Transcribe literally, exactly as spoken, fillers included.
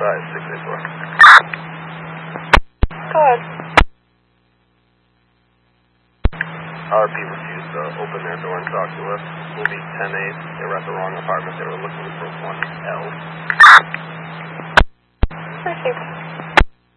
advise, six eight four. Go ahead. R P refused to open their door and talk to us. We'll be ten eight. They were at the wrong apartment. They were looking for